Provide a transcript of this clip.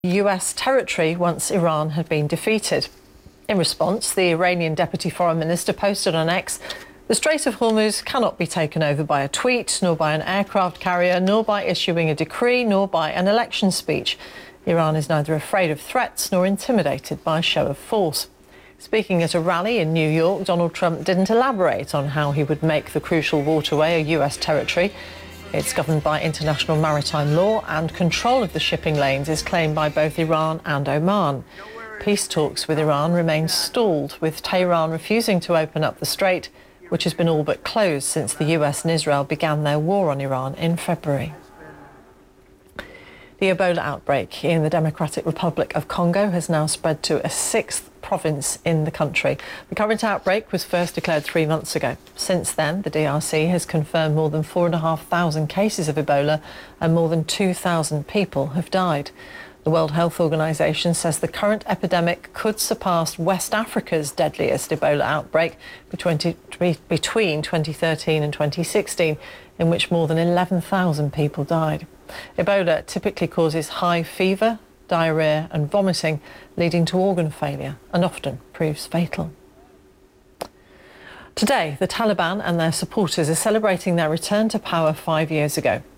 US territory once Iran had been defeated. In response, the Iranian Deputy Foreign Minister posted on X, "The Strait of Hormuz cannot be taken over by a tweet, nor by an aircraft carrier, nor by issuing a decree, nor by an election speech. Iran is neither afraid of threats nor intimidated by a show of force." Speaking at a rally in New York, Donald Trump didn't elaborate on how he would make the crucial waterway a US territory. It's governed by international maritime law, and control of the shipping lanes is claimed by both Iran and Oman. Peace talks with Iran remain stalled, with Tehran refusing to open up the strait, which has been all but closed since the US and Israel began their war on Iran in February. The Ebola outbreak in the Democratic Republic of Congo has now spread to a sixth province in the country. The current outbreak was first declared 3 months ago. Since then, the DRC has confirmed more than 4,500 cases of Ebola and more than 2,000 people have died. The World Health Organization says the current epidemic could surpass West Africa's deadliest Ebola outbreak between 2013 and 2016, in which more than 11,000 people died. Ebola typically causes high fever, diarrhea and vomiting, leading to organ failure, and often proves fatal. Today, the Taliban and their supporters are celebrating their return to power 5 years ago.